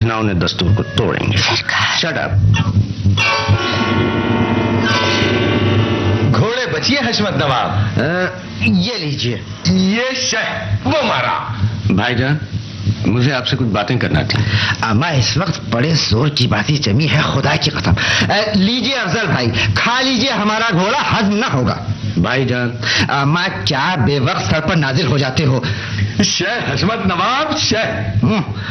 نہ انہیں دستور کو توڑیں گے. Shut up. گھوڑے بچیے حشمت نواب. یہ لیجئے. یہ شہ وہ مارا. بھائی جان مجھے آپ سے کچھ باتیں کرنا تھی. اما اس وقت بڑے زور کی باتیں جمی ہے خدا کی قسم. لیجئے افضل بھائی کھا لیجئے, ہمارا گھوڑا ہضم نہ ہوگا. بھائی جان اما کیا بے وقت سر پر نازل ہو جاتے ہو. شہ حشمت نواب شہ.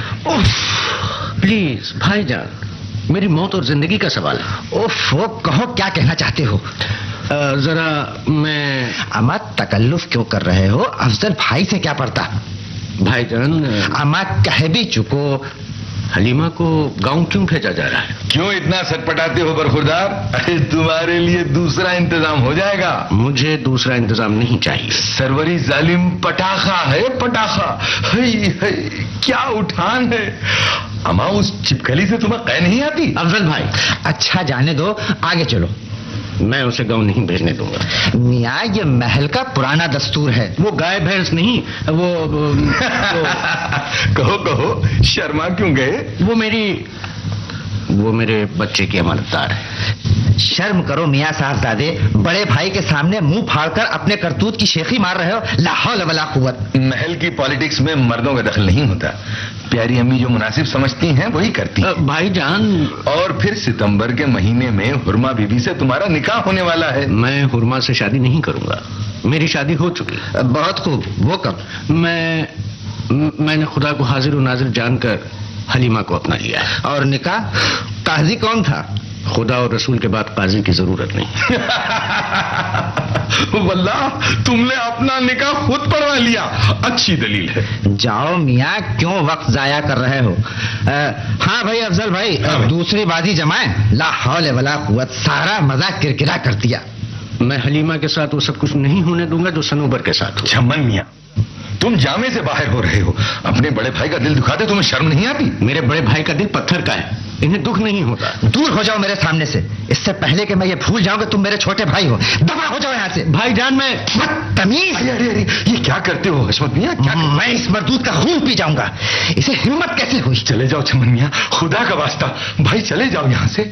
پلیز بھائی جان, میری موت اور زندگی کا سوال ہے. وہ کہو کیا کہنا چاہتے ہو. ذرا میں. اما تکلف کیوں کر رہے ہو, افضل بھائی سے کیا پڑتا. بھائی جان اما کہہ بھی چکو. حلیمہ کو گاؤں کیوں بھیجا جا رہا ہے؟ کیوں اتنا سٹ پٹاتے ہو برخوردار؟ تمہارے لیے دوسرا انتظام ہو جائے گا. مجھے دوسرا انتظام نہیں چاہیے. سروری ظالم پٹاخہ ہے پٹاخہ. کیا اٹھان ہے. اما اس چپکلی سے تمہیں قے نہیں آتی؟ افضل بھائی اچھا جانے دو, آگے چلو. میں اسے گاؤں نہیں بھیجنے دوں گا. میاں یہ محل کا پرانا دستور ہے. وہ گائے بھینس نہیں, وہ کہو شرما کیوں گئے؟ وہ میرے بچے کی امانت دار ہے. شرم کرو میاں صاحبزادے, بڑے بھائی کے سامنے منہ پھاڑ کر اپنے کرتوت کی شیخی مار رہے ہو. لا حول ولا قوت. محل کی پالیٹکس میں مردوں کا دخل نہیں ہوتا. پیاری امی جو مناسب سمجھتی ہیں وہی کرتی ہیں. بھائی جان اور پھر ستمبر کے مہینے میں حرما بی بی سے تمہارا نکاح ہونے والا ہے. میں حرما سے شادی نہیں کروں گا, میری شادی ہو چکی. بہت خوب. وہ کب؟ میں نے خدا کو حاضر و ناظر جان کر حلیمہ کو اپنا لیا ہے. اور نکاح قاضی کون تھا؟ خدا اور رسول کے بعد قاضی کی ضرورت نہیں. واللہ تم نے اپنا نکاح خود پڑھوا لیا. اچھی دلیل ہے. جاؤ میاں, کیوں وقت ضائع کر رہے ہو. ہاں بھائی افضل بھائی, دوسری بازی جمائیں. لا حول ولا قوت. سارا مزہ کرکرا کر دیا. میں حلیمہ کے ساتھ وہ سب کچھ نہیں ہونے دوں گا جو سنوبر کے ساتھ. چمن میاں تم جامے سے باہر ہو رہے ہو. اپنے بڑے بھائی کا دل دکھاتے تمہیں شرم نہیں آتی؟ میرے بڑے بھائی کا دل پتھر کا ہے, انہیں دکھ نہیں ہوتا. دور ہو جاؤ میرے سامنے سے, اس سے پہلے کہ میں یہ بھول جاؤں کہ تم میرے چھوٹے بھائی ہو. دفع ہو جاؤ یہاں سے. بھائی جان میں بدتمیز. ارے یہ کیا کرتے ہو حشمت میاں؟ میں اس مردود کا خون پی جاؤں گا. اسے ہمت کیسے ہوئی؟ چلے جاؤ چمن میاں, خدا کا واسطہ بھائی چلے جاؤ یہاں سے.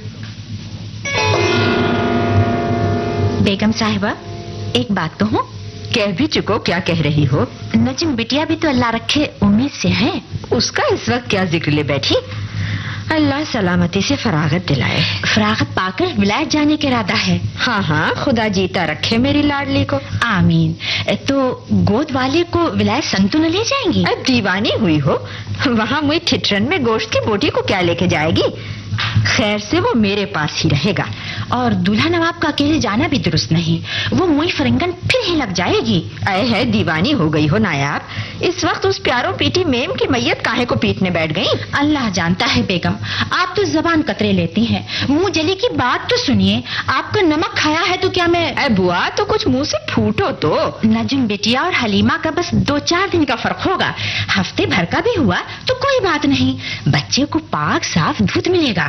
بیگم صاحبہ ایک بات کہوں. کہہ بھی چکو, کیا کہہ رہی ہو؟ نجم بٹیا بھی تو اللہ رکھے امید سے ہے. اس کا اس وقت کیا ذکر لے بیٹھی؟ اللہ سلامتی سے فراغت دلائے. فراغت پا کر ولایت جانے کا ارادہ ہے. ہاں خدا جیتا رکھے میری لاڈلی کو. آمین. تو گود والے کو ولایت سنتو نہ لے جائیں گی؟ اب دیوانی ہوئی ہو, وہاں مجھے ٹھٹرن میں گوشت کی بوٹی کو کیا لے کے جائے گی؟ خیر سے وہ میرے پاس ہی رہے گا. اور دلہا نواب کا اکیلے جانا بھی درست نہیں, وہ موئی فرنگن پھر ہی لگ جائے گی. اے ہے دیوانی ہو گئی ہو نایاب. اس وقت اس پیاروں پیٹی میم کی میت کاہے کو پیٹنے بیٹھ گئی؟ اللہ جانتا ہے بیگم, آپ تو زبان قطرے لیتی ہیں. منہ جلی کی بات تو سنیے. آپ کا نمک کھایا ہے تو کیا میں. اے بوا تو کچھ منہ سے پھوٹو تو. نجم بٹیا اور حلیمہ کا بس 2-4 دن کا فرق ہوگا. ہفتے بھر کا بھی ہوا تو کوئی بات نہیں. بچے کو پاک صاف دودھ ملے گا.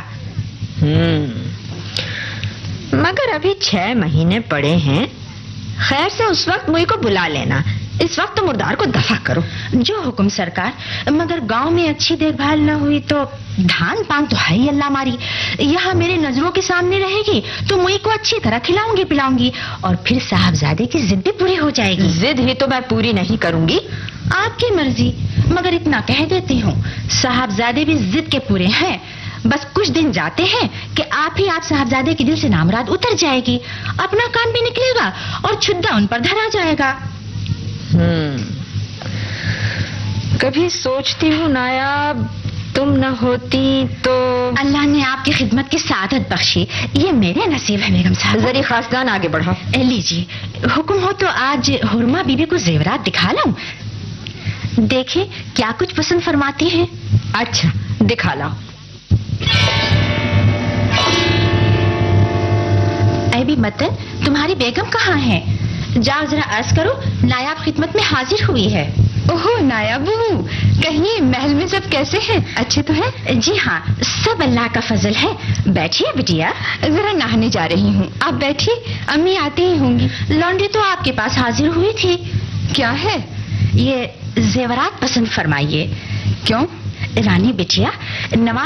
مگر ابھی 6 مہینے پڑے ہیں. خیر سے اس وقت مجھ کو بلا لینا. اس وقت تو مردار کو دفع کرو. جو حکم سرکار. مگر گاؤں میں اچھی دیکھ بھال نہ ہوئی تو دھان پان تو ہے ہی اللہ ماری. یہاں میرے نظروں کے سامنے رہے گی تو مجھ کو اچھی طرح کھلاؤں گی پلاؤں گی, اور پھر صاحبزادے کی ضد بھی پوری ہو جائے گی. ضد ہی تو میں پوری نہیں کروں گی. آپ کی مرضی, مگر اتنا کہہ دیتی ہوں صاحبزادے بھی ضد کے پورے ہیں. بس کچھ دن جاتے ہیں کہ آپ صاحبزادے کے دل سے نامراد اتر جائے گی. اپنا کام بھی نکلے گا اور چھدا ان پر دھرا جائے گا. کبھی سوچتی ہوں نایاب تم نہ ہوتی تو. اللہ نے آپ کی خدمت کی سعادت بخشی, یہ میرے نصیب ہے بیگم صاحب. ذری خاصدان آگے بڑھو. لیجیے, حکم ہو تو آج حرما بی بی کو زیورات دکھا لوں. دیکھیں کیا کچھ پسند فرماتی ہیں. اچھا دکھا لاؤ. اے بھی متن, تمہاری بیگم کہاں ہے؟ جاؤ ذرا عرض کرو نایاب خدمت میں حاضر ہوئی ہے. اوہو نایاب بہو, کہیں محل میں سب کیسے ہیں؟ اچھے تو ہیں؟ جی ہاں, سب اللہ کا فضل ہے. بیٹھیے بٹیا. ذرا نہانے جا رہی ہوں, آپ بیٹھیے, امی آتی ہی ہوں گی. لانڈری تو آپ کے پاس حاضر ہوئی تھی. کیا ہے؟ یہ زیورات پسند فرمائیے. کیوں؟ رانی بٹیا, نواز